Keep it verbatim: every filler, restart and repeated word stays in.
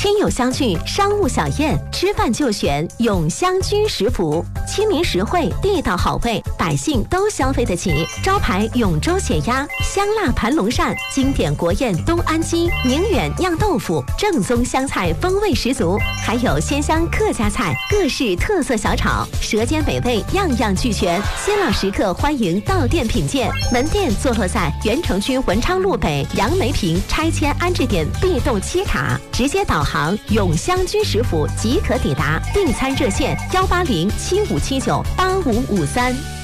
亲友相聚，商务小宴，吃饭就选永香居食府，亲民实惠，地道好味，百姓都消费得起。招牌永州血鸭、香辣盘龙鳝，经典国宴东安鸡、宁远酿豆腐，正宗湘菜风味十足，还有鲜香客家菜、各式特色小炒，舌尖美味，样样俱全。新老食客欢迎到店品鉴。门店坐落在原城区文昌路北杨梅坪拆迁安置点 B 栋七卡，直接导航永香居食府即可抵达。订餐热线：幺八零七五七九八五五三。